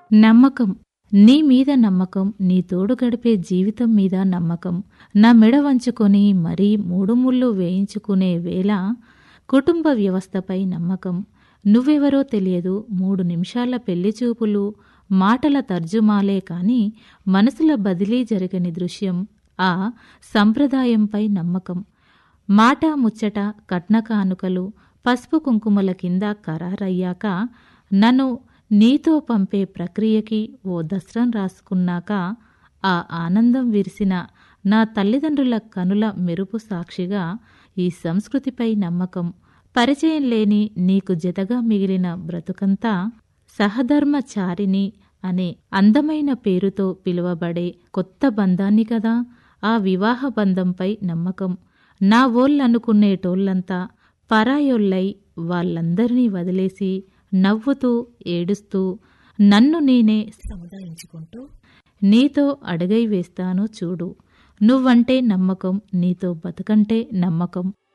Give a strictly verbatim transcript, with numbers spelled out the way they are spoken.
నమ్మకం. నీ మీద నమ్మకం, నీ తోడు గడిపే జీవితం మీద నమ్మకం. నా మెడ వంచుకొని మరీ మూడు ముళ్ళు వేయించుకునే వేళ కుటుంబ వ్యవస్థపై నమ్మకం. నువ్వెవరో తెలియదు, మూడు నిమిషాల పెళ్లిచూపులు, మాటల తర్జుమాలే కాని మనసుల బదిలీ జరగని దృశ్యం ఆ సంప్రదాయంపై నమ్మకం. మాట ముచ్చట, కట్న కానుకలు, పసుపు కుంకుమల కింద ఖరారయ్యాక నన్ను నీతో పంపే ప్రక్రియకి ఓ దస్త్రం రాసుకున్నాక ఆ ఆనందం విరిసిన నా తల్లిదండ్రుల కనుల మెరుపు సాక్షిగా ఈ సంస్కృతిపై నమ్మకం. పరిచయం లేని నీకు జతగా మిగిలిన బ్రతుకంతా సహధర్మచారిణి అనే అందమైన పేరుతో పిలువబడే కొత్త బంధాన్ని కదా. ఆ వివాహ బంధంపై నమ్మకం. నా వోళ్ళనుకునేటోళ్లంతా పరాయోళ్ళై వాళ్ళందరినీ వదిలేసి నవ్వుతూ ఏడుస్తూ నన్ను నేనే సముదాయించుకుంటూ నీతో అడుగై వేస్తాను చూడు. నువ్వంటే నమ్మకం, నీతో బతుకంటే నమ్మకం.